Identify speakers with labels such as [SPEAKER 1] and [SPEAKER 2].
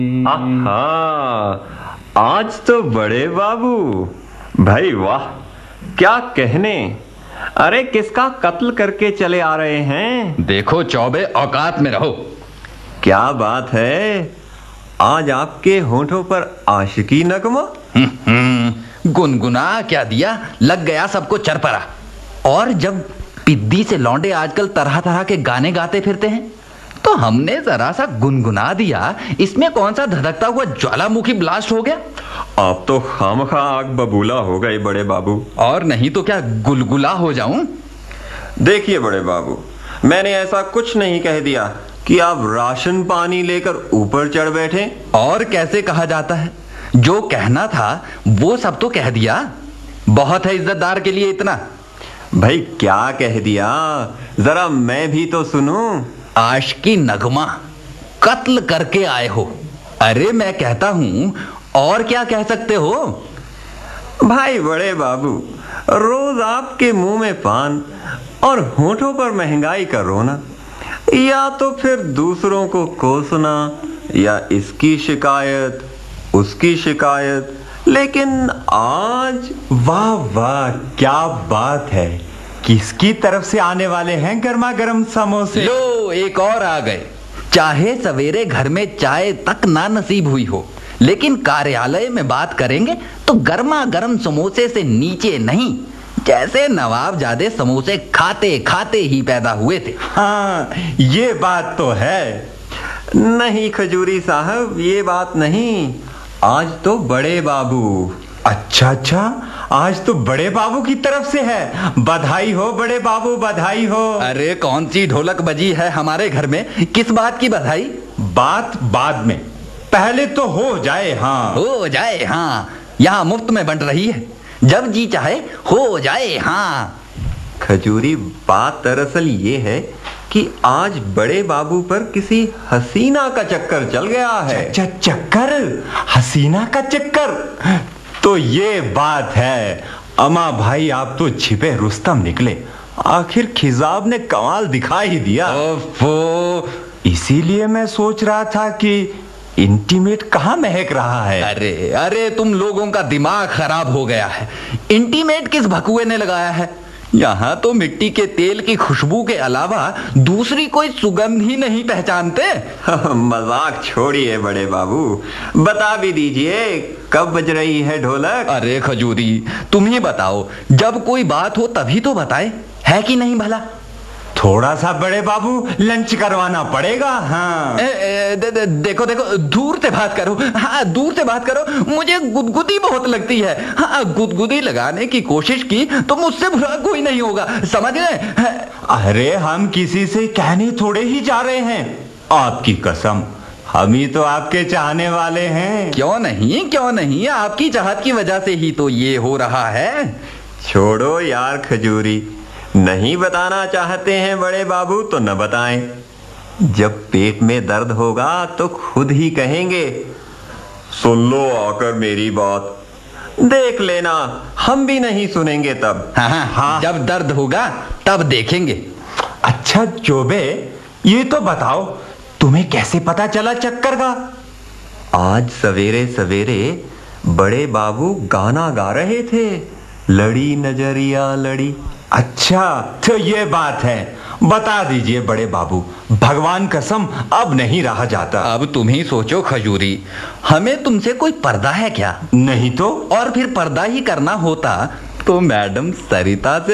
[SPEAKER 1] आहा, आज तो बड़े बाबू भाई वाह, क्या कहने। अरे किसका कत्ल करके चले आ रहे हैं।
[SPEAKER 2] देखो चौबे, औकात में रहो।
[SPEAKER 1] क्या बात है, आज आपके होठों पर आशिकी नगमा।
[SPEAKER 2] गुनगुना क्या दिया, लग गया सबको चरपरा। और जब पिद्दी से लौंडे आजकल तरह तरह के गाने गाते फिरते हैं तो हमने जरा सा गुनगुना दिया, इसमें कौन सा धधकता हुआ ज्वालामुखी ब्लास्ट हो गया।
[SPEAKER 1] आप तो खामखा आग बबूला हो गए बड़े बाबू।
[SPEAKER 2] और नहीं तो क्या गुलगुला हो जाऊं।
[SPEAKER 1] देखिए बड़े बाबू, मैंने ऐसा कुछ नहीं कह दिया कि आप राशन पानी लेकर ऊपर चढ़ बैठे।
[SPEAKER 2] और कैसे कहा जाता है, जो कहना था वो सब तो कह दिया। बहुत है इज्जतदार के लिए इतना।
[SPEAKER 1] भाई क्या कह दिया, जरा मैं भी तो सुनूं।
[SPEAKER 2] आशिकी नगमा, कत्ल करके आए हो। अरे मैं कहता हूं, और क्या कह सकते हो।
[SPEAKER 1] भाई बड़े बाबू, रोज आपके मुंह में पान और होठों पर महंगाई का रोना, या तो फिर दूसरों को कोसना, या इसकी शिकायत उसकी शिकायत। लेकिन आज
[SPEAKER 3] वाह वाह, क्या बात है। किसकी तरफ से आने वाले हैं गर्मा गर्म समोसे।
[SPEAKER 2] लो एक और आ गए। चाहे सवेरे घर में चाय तक ना नसीब हुई हो, लेकिन कार्यालय में बात करेंगे तो गर्मा गर्म समोसे से नीचे नहीं। जैसे नवाबजादे समोसे खाते खाते ही पैदा हुए थे।
[SPEAKER 3] हाँ, ये बात तो है।
[SPEAKER 1] नहीं खजूरी साहब, ये बात नहीं। आज तो बड़े बाबू।
[SPEAKER 3] अच्छा, आज तो बड़े बाबू की तरफ से है। बधाई हो बड़े बाबू, बधाई हो।
[SPEAKER 2] अरे कौन सी ढोलक बजी है हमारे घर में, किस बात की बधाई।
[SPEAKER 3] बात बाद में, पहले तो हो जाए। हाँ
[SPEAKER 2] हो जाए, हाँ यहाँ मुफ्त में बंट रही है। जब जी चाहे हो जाए। हाँ
[SPEAKER 1] खजूरी, बात दरअसल ये है कि आज बड़े बाबू पर किसी हसीना का चक्कर चल गया है।
[SPEAKER 3] चक्कर, हसीना का चक्कर। तो ये बात है। अमा भाई, आप तो छिपे रुस्तम निकले। आखिर खिजाब ने कमाल दिखा ही दिया।
[SPEAKER 2] ओफो,
[SPEAKER 3] इसीलिए मैं सोच रहा था कि इंटीमेट कहाँ महक रहा है।
[SPEAKER 2] अरे तुम लोगों का दिमाग खराब हो गया है। इंटीमेट किस भकुए ने लगाया है। यहाँ तो मिट्टी के तेल की खुशबू के अलावा दूसरी कोई सुगंध ही नहीं पहचानते।
[SPEAKER 1] मजाक छोड़िए बड़े बाबू, बता भी दीजिए कब बज रही है ढोलक।
[SPEAKER 2] अरे खजूरी, तुम ही बताओ, जब कोई बात हो तभी तो बताए, है कि नहीं भला।
[SPEAKER 3] थोड़ा सा बड़े बाबू लंच करवाना पड़ेगा। हाँ
[SPEAKER 2] देखो दूर से बात करो। हाँ दूर से बात करो, मुझे गुदगुदी बहुत लगती है। हाँ गुदगुदी लगाने की कोशिश की तो मुझसे बुरा कोई नहीं होगा, समझ गए।
[SPEAKER 3] अरे हम किसी से कहने थोड़े ही जा रहे हैं। आपकी कसम, हम ही तो आपके चाहने वाले हैं।
[SPEAKER 2] क्यों नहीं, आपकी चाहत की वजह से ही तो ये हो रहा है।
[SPEAKER 1] छोड़ो यार खजूरी, नहीं बताना चाहते हैं बड़े बाबू तो न बताएं। जब पेट में दर्द होगा तो खुद ही कहेंगे। सुन लो आकर मेरी बात, देख लेना हम भी नहीं सुनेंगे तब।
[SPEAKER 2] हाँ, जब दर्द होगा तब देखेंगे।
[SPEAKER 3] अच्छा चोबे, ये तो बताओ, तुम्हें कैसे पता चला चक्कर का।
[SPEAKER 1] आज सवेरे सवेरे बड़े बाबू गाना गा रहे थे, लड़ी नजरिया लड़ी।
[SPEAKER 3] अच्छा, तो ये बात है। बता दीजिए बड़े बाबू, भगवान कसम अब नहीं रहा जाता।
[SPEAKER 2] अब तुम ही सोचो खजूरी, हमें तुमसे कोई पर्दा है क्या।
[SPEAKER 3] नहीं तो।
[SPEAKER 2] और फिर पर्दा ही करना होता तो मैडम सरिता से